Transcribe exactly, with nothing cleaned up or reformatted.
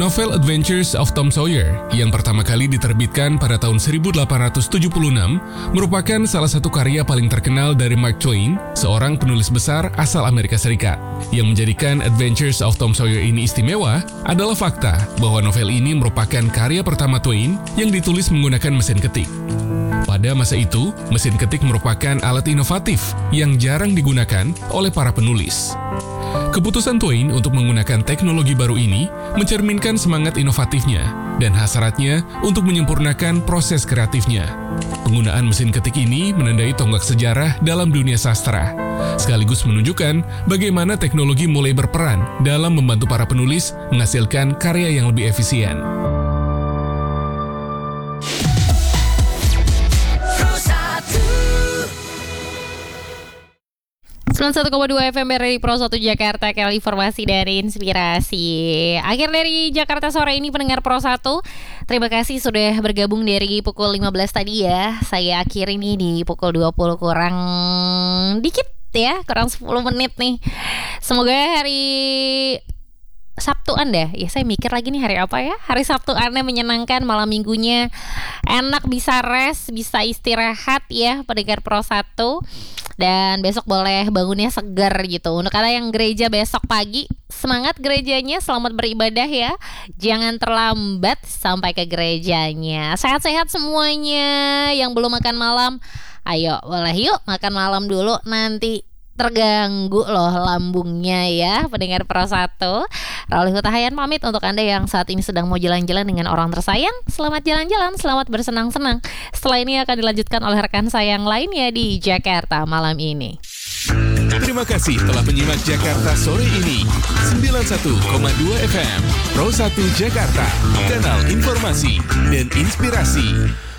Novel Adventures of Tom Sawyer yang pertama kali diterbitkan pada tahun seribu delapan ratus tujuh puluh enam merupakan salah satu karya paling terkenal dari Mark Twain, seorang penulis besar asal Amerika Serikat. Yang menjadikan Adventures of Tom Sawyer ini istimewa adalah fakta bahwa novel ini merupakan karya pertama Twain yang ditulis menggunakan mesin ketik. Pada masa itu, mesin ketik merupakan alat inovatif yang jarang digunakan oleh para penulis. Keputusan Twain untuk menggunakan teknologi baru ini mencerminkan semangat inovatifnya dan hasratnya untuk menyempurnakan proses kreatifnya. Penggunaan mesin ketik ini menandai tonggak sejarah dalam dunia sastra, sekaligus menunjukkan bagaimana teknologi mulai berperan dalam membantu para penulis menghasilkan karya yang lebih efisien. sembilan puluh satu koma dua F M dari Pro satu Jakarta, kali informasi dari Inspirasi. Akhir dari Jakarta sore ini pendengar Pro satu. Terima kasih sudah bergabung dari pukul lima belas tadi ya. Saya akhiri nih di pukul dua puluh kurang dikit ya, kurang sepuluh menit nih. Semoga hari Sabtu Anda, ya saya mikir lagi nih hari apa ya, hari Sabtu Anda menyenangkan, malam minggunya enak, bisa rest, bisa istirahat ya pendengar Pro satu. Dan besok boleh bangunnya segar gitu. Untuk kalian yang gereja besok pagi, semangat gerejanya, selamat beribadah ya. Jangan terlambat sampai ke gerejanya. Sehat-sehat semuanya. Yang belum makan malam, ayo boleh yuk makan malam dulu, nanti terganggu loh lambungnya ya pendengar Pro satu. Rauli Hutahayan pamit untuk Anda yang saat ini sedang mau jalan-jalan dengan orang tersayang. Selamat jalan-jalan, selamat bersenang-senang. Setelah ini akan dilanjutkan oleh rekan saya yang lainnya di Jakarta malam ini. Terima kasih telah menyimak Jakarta sore ini. sembilan puluh satu koma dua F M Pro satu Jakarta, kanal informasi dan inspirasi.